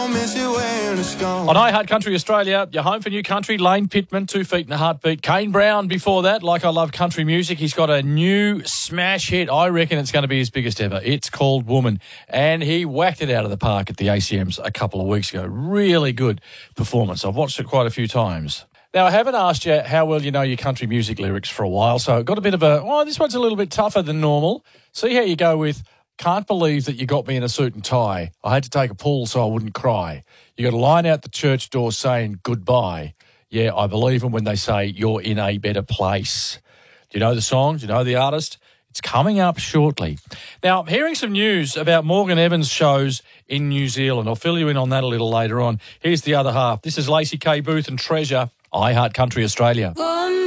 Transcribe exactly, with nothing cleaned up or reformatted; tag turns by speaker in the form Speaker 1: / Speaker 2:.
Speaker 1: gonna miss you when it's gone.
Speaker 2: On I Heart Country Australia, you're home for new country. Lane Pittman, Two Feet and a Heartbeat. Kane Brown before that, Like I Love Country Music. He's got a new smash hit. I reckon it's going to be his biggest ever. It's called Woman. And he whacked it out of the park at the A C Ms a couple of weeks ago. Really good performance. I've watched it quite a few times. Now, I haven't asked you how well you know your country music lyrics for a while, so I've got a bit of a, oh, this one's a little bit tougher than normal. See how you go with, can't believe that you got me in a suit and tie. I had to take a pull so I wouldn't cry. You got a line out the church door saying goodbye. Yeah, I believe them when they say you're in a better place. Do you know the song? Do you know the artist? It's coming up shortly. Now, I'm hearing some news about Morgan Evans' shows in New Zealand. I'll fill you in on that a little later on. Here's the other half. This is Lacey K. Booth and Treasure, I Heart Country Australia.